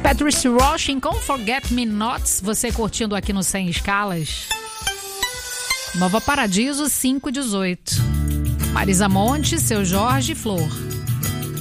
Patrice Roche com Forget Me Nots, você curtindo aqui no 100 Escalas. Nova Paradiso 518. Marisa Monte, Seu Jorge Flor.